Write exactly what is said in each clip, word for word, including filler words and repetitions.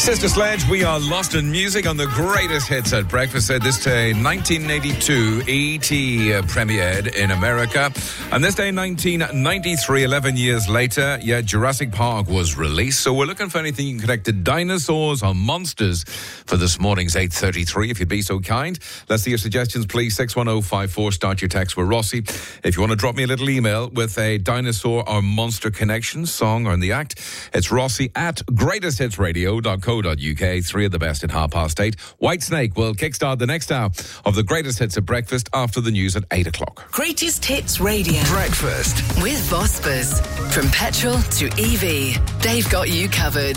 Sister Sledge, we are lost in music on the greatest hits at breakfast. Said this day, nineteen eighty-two, E T uh, premiered in America. And this day, nineteen ninety-three, eleven years later, yeah, Jurassic Park was released. So we're looking for anything you can connect to dinosaurs or monsters for this morning's eight thirty-three, if you'd be so kind. Let's see your suggestions, please. six one oh five four, start your text with Rossi. If you want to drop me a little email with a dinosaur or monster connection, song or in the act, it's Rossi at greatest hits radio dot co dot uk. Three of the best at half past eight. Whitesnake will kickstart the next hour of the greatest hits at breakfast after the news at eight o'clock. Greatest Hits Radio. Breakfast with Vospers. From petrol to E V, they've got you covered.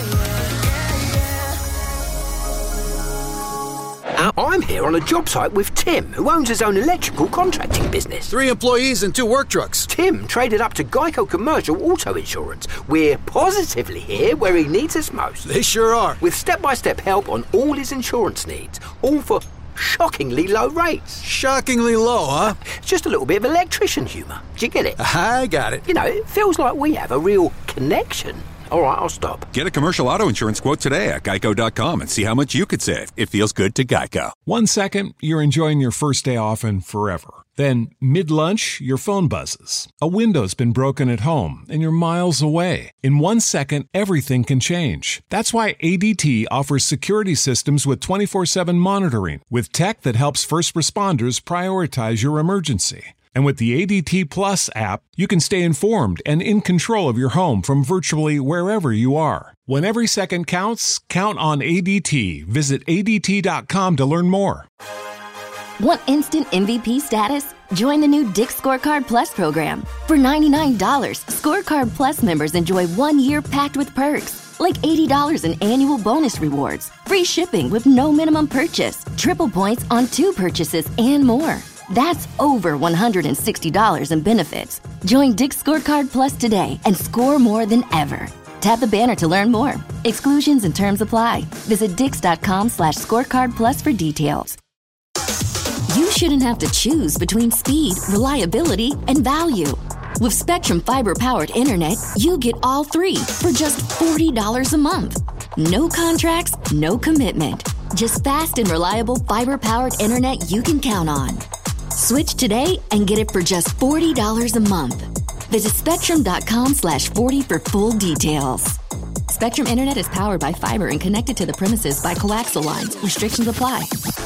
Uh, I'm here on a job site with Tim, who owns his own electrical contracting business. Three employees and two work trucks. Tim traded up to Geico Commercial Auto Insurance. We're positively here where he needs us most. They sure are. With step-by-step help on all his insurance needs, all for shockingly low rates. Shockingly low, huh? Just a little bit of electrician humour. Do you get it? I got it. You know, it feels like we have a real connection. All right, I'll stop. Get a commercial auto insurance quote today at geico dot com and see how much you could save. It feels good to Geico. One second, you're enjoying your first day off and forever. Then, mid-lunch, your phone buzzes. A window's been broken at home, and you're miles away. In one second, everything can change. That's why A D T offers security systems with twenty-four seven monitoring, with tech that helps first responders prioritize your emergency. And with the A D T Plus app, you can stay informed and in control of your home from virtually wherever you are. When every second counts, count on A D T. Visit A D T dot com to learn more. Want instant M V P status? Join the new Dick's Scorecard Plus program. For ninety-nine dollars, Scorecard Plus members enjoy one year packed with perks, like eighty dollars in annual bonus rewards, free shipping with no minimum purchase, triple points on two purchases, and more. That's over one hundred sixty dollars in benefits. Join Dick's Scorecard Plus today and score more than ever. Tap the banner to learn more. Exclusions and terms apply. Visit dix dot com slash scorecard plus for details. You shouldn't have to choose between speed, reliability, and value. With Spectrum Fiber-powered internet, you get all three for just forty dollars a month. No contracts, no commitment. Just fast and reliable fiber-powered internet you can count on. Switch today and get it for just forty dollars a month. Visit spectrum dot com slash forty for full details. Spectrum Internet is powered by fiber and connected to the premises by coaxial lines. Restrictions apply.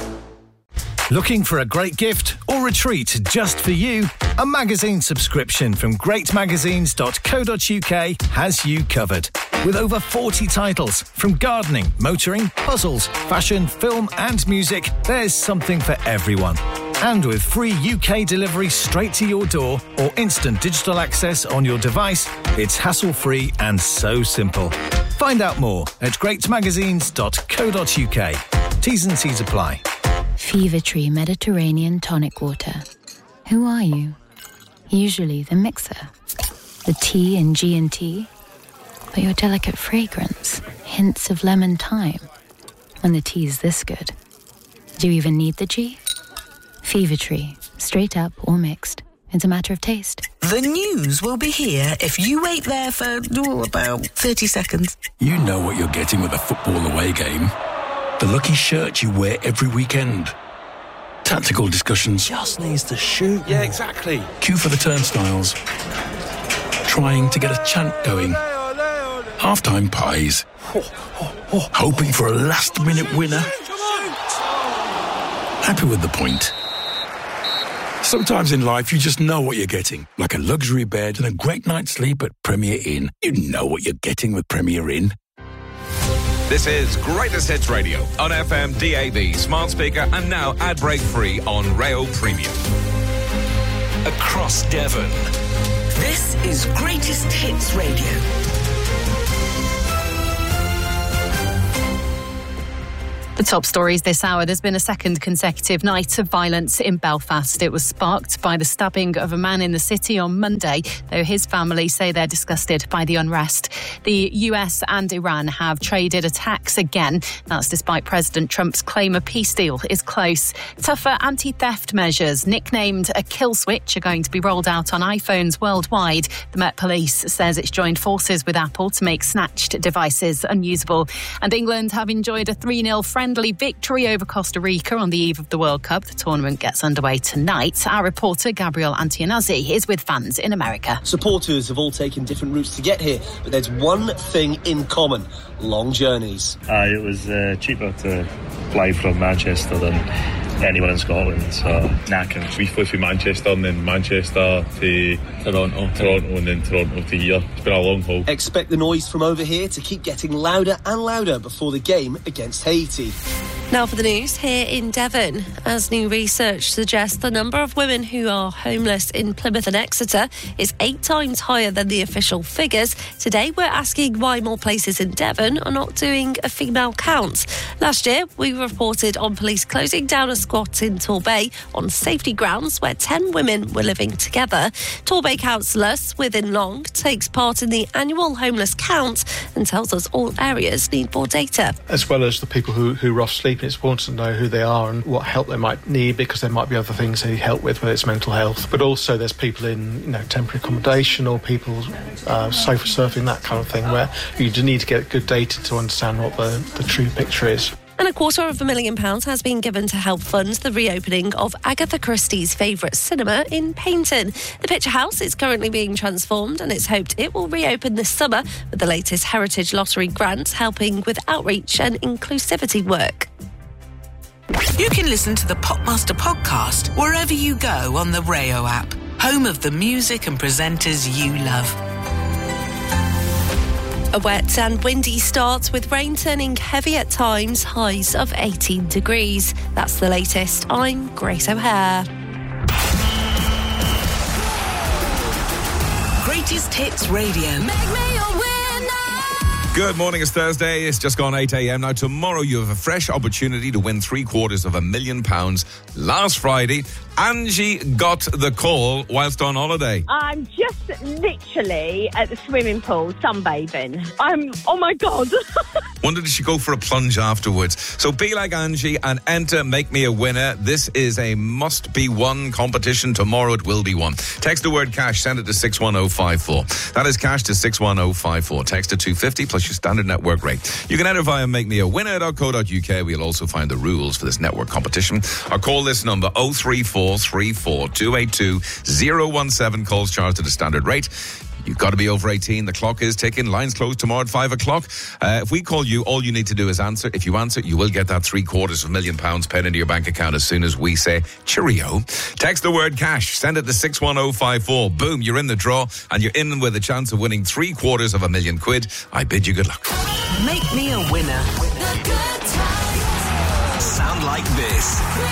Looking for a great gift or a treat just for you? A magazine subscription from great magazines dot co dot uk has you covered. With over forty titles from gardening, motoring, puzzles, fashion, film and music, there's something for everyone. And with free U K delivery straight to your door or instant digital access on your device, it's hassle-free and so simple. Find out more at great magazines dot co dot uk. T's and C's apply. Fever Tree Mediterranean Tonic Water. Who are you? Usually the mixer, the T in G and T, but your delicate fragrance, hints of lemon thyme. When the tea's this good, do you even need the G? Fever Tree, straight up or mixed. It's a matter of taste. The news will be here if you wait there for oh, about thirty seconds. You know what you're getting with a football away game. The lucky shirt you wear every weekend. Tactical discussions. Just needs to shoot. Yeah, exactly. Queue for the turnstiles. Trying to get a chant going. Half-time pies. Hoping for a last-minute winner. Happy with the point. Sometimes in life, you just know what you're getting. Like a luxury bed and a great night's sleep at Premier Inn. You know what you're getting with Premier Inn. This is Greatest Hits Radio on F M, D A B, smart speaker, and now ad break free on Rail Premium. Across Devon. This is Greatest Hits Radio. The top stories this hour. There's been a second consecutive night of violence in Belfast. It was sparked by the stabbing of a man in the city on Monday, though his family say they're disgusted by the unrest. The U S and Iran have traded attacks again. That's despite President Trump's claim a peace deal is close. Tougher anti-theft measures, nicknamed a kill switch, are going to be rolled out on iPhones worldwide. The Met Police says it's joined forces with Apple to make snatched devices unusable. And England have enjoyed a three nil friendly victory over Costa Rica on the eve of the World Cup. The tournament gets underway tonight. Our reporter Gabriel Antionazzi is with fans in America. Supporters have all taken different routes to get here, but there's one thing in common: long journeys. Uh, it was uh, cheaper to fly from Manchester than anyone in Scotland, so knacking. We flew from Manchester and then Manchester to Toronto, Toronto and then Toronto to here. It's been a long haul. Expect the noise from over here to keep getting louder and louder before the game against Haiti. Now for the news here in Devon. As new research suggests, the number of women who are homeless in Plymouth and Exeter is eight times higher than the official figures. Today we're asking why more places in Devon are not doing a female count. Last year we reported on police closing down a squat in Torbay on safety grounds where ten women were living together. Torbay councillor Swithin Long takes part in the annual homeless count and tells us all areas need more data. As well as the people who, who are off sleep, it's important to know who they are and what help they might need, because there might be other things they need help with, whether it's mental health. But also there's people in, you know, temporary accommodation or people uh, sofa surfing, that kind of thing, where you do need to get good data to understand what the, the true picture is. And a quarter of a million pounds has been given to help fund the reopening of Agatha Christie's favourite cinema in Paynton. The Picture House is currently being transformed and it's hoped it will reopen this summer, with the latest Heritage Lottery grant helping with outreach and inclusivity work. You can listen to the Popmaster podcast wherever you go on the Rayo app, home of the music and presenters you love. A wet and windy start with rain turning heavy at times, highs of eighteen degrees. That's the latest. I'm Grace O'Hare. Greatest Hits Radio. Make me a winner. Good morning, it's Thursday. It's just gone eight a.m. Now, tomorrow you have a fresh opportunity to win three quarters of a million pounds. Last Friday, Angie got the call whilst on holiday. I'm just literally at the swimming pool sunbathing. I'm, oh my God. Wonder did she go for a plunge afterwards? So be like Angie and enter Make Me a Winner. This is a must-be-won competition. Tomorrow it will be won. Text the word cash, send it to six one oh five four. That is cash to six one oh five four. Text to two fifty plus your standard network rate. You can enter via make me a winner dot co dot uk. We'll also find the rules for this network competition. Or call this number oh three four three four two eight two oh one seven. Calls charged at a standard rate. You've got to be over eighteen. The clock is ticking. Lines closed tomorrow at five o'clock. Uh, if we call you, all you need to do is answer. If you answer, you will get that three quarters of a million pounds paid into your bank account as soon as we say cheerio. Text the word cash. Send it to six one oh five four. Boom, you're in the draw and you're in with a chance of winning three quarters of a million quid. I bid you good luck. Make me a winner. Sound like this.